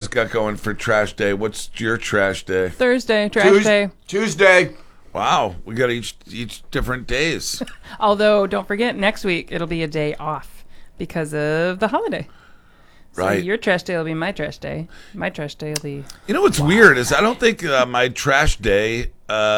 got going for trash day? What's your trash day? Thursday, trash day. Tuesday. Wow, we got each different days. Although, don't forget, next week it'll be a day off because of the holiday. So Right. your trash day will be my trash day. My trash day will be... You know what's weird is I don't think my trash day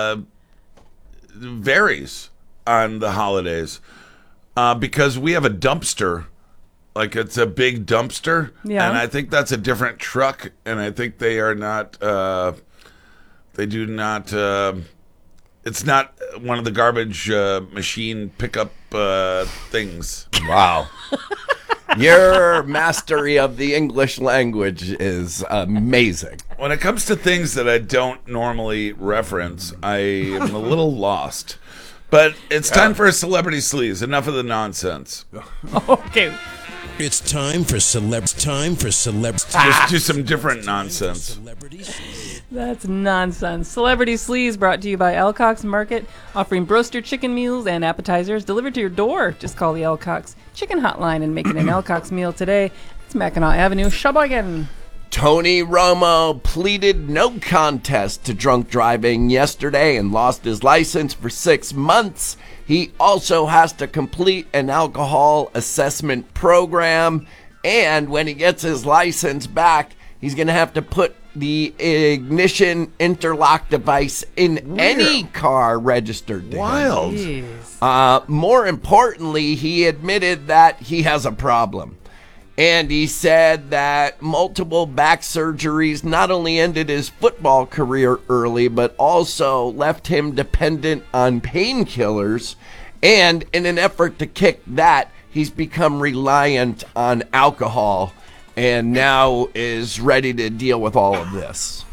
varies on the holidays because we have a dumpster. Like, it's a big dumpster. Yeah. And I think that's a different truck. And I think they are not, they do not, it's not one of the garbage machine pickup things. Wow. Your mastery of the English language is amazing. When it comes to things that I don't normally reference, I am a little lost. But it's time for a celebrity sleaze. Enough of the nonsense. Okay. It's time for celebrities. Let's do some different nonsense. That's nonsense. Celebrity Sleaze brought to you by Elcox Market, offering broaster chicken meals and appetizers delivered to your door. Just call the Elcox Chicken Hotline and make it an Elcox meal today. It's Mackinac Avenue, Sheboygan. Tony Romo pleaded no contest to drunk driving yesterday and lost his license for 6 months. He also has to complete an alcohol assessment program. And when he gets his license back, he's going to have to put the ignition interlock device in any car registered to him. Wild. Jeez. More importantly, he admitted that he has a problem. And he said that multiple back surgeries not only ended his football career early, but also left him dependent on painkillers. And in an effort to kick that, he's become reliant on alcohol and now is ready to deal with all of this.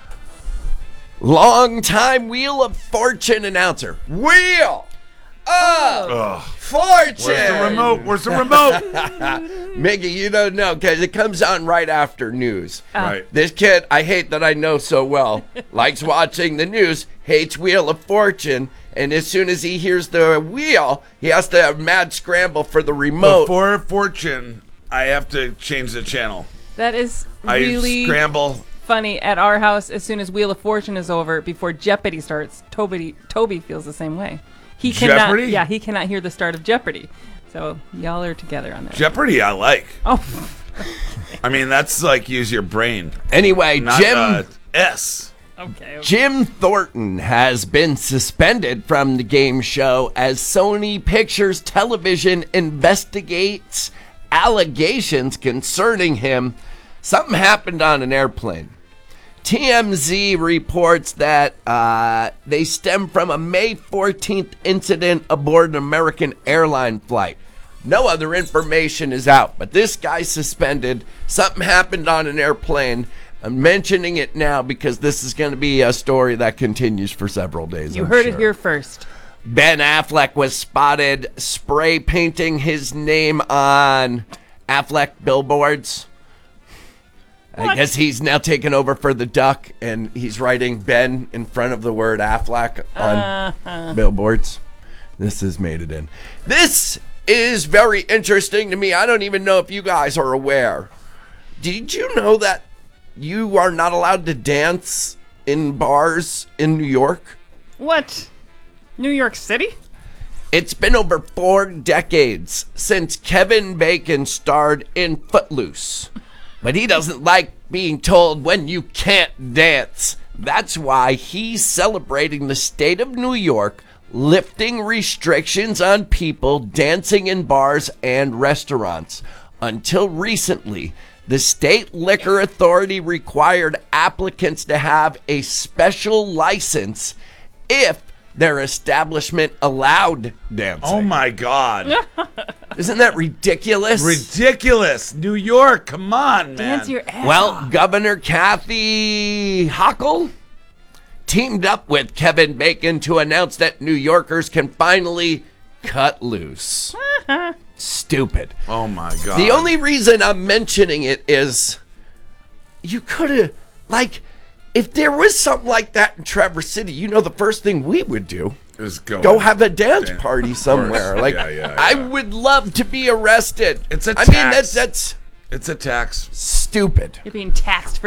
Longtime Wheel of Fortune announcer. Wheel of Fortune! Where's the remote? Where's the remote? Miggy, you don't know because it comes on right after news. Right. This kid, I hate that I know so well, likes watching the news, hates Wheel of Fortune, and as soon as he hears the wheel, he has to have mad scramble for the remote. Before Fortune, I have to change the channel. That is I really scramble. funny. At our house, as soon as Wheel of Fortune is over, before Jeopardy starts, Toby feels the same way. He cannot, Jeopardy? Yeah, he cannot hear the start of Jeopardy. So y'all are together on that. Jeopardy, I like. Oh, I mean, that's like use your brain. Anyway, Not S. okay. Jim Thornton has been suspended from the game show as Sony Pictures Television investigates allegations concerning him. Something happened on an airplane. TMZ reports that they stem from a May 14th incident aboard an American airline flight. No other information is out, but this guy's suspended. Something happened on an airplane. I'm mentioning it now because this is going to be a story that continues for several days. You I'm heard sure. it here first. Ben Affleck was spotted spray painting his name on Affleck billboards. I guess he's now taken over for the Duck, and he's writing Ben in front of the word Affleck on billboards. This has made it in. This is very interesting to me. I don't even know if you guys are aware. Did you know that you are not allowed to dance in bars in New York? What? New York City? It's been over 4 decades since Kevin Bacon starred in Footloose. But he doesn't like being told when you can't dance. That's why he's celebrating the state of New York, lifting restrictions on people dancing in bars and restaurants. Until recently, the state liquor authority required applicants to have a special license if their establishment allowed dancing. Oh my God. Isn't that ridiculous? Ridiculous. New York, come on, man. Dance your ass Well, off. Governor Kathy Hochul teamed up with Kevin Bacon to announce that New Yorkers can finally cut loose. Stupid. Oh my God. The only reason I'm mentioning it is you could have, like, if there was something like that in Traverse City, you know the first thing we would do is go have a dance party somewhere. course. Like, Yeah. I would love to be arrested. It's a I mean, tax. that's It's a tax. stupid. You're being taxed for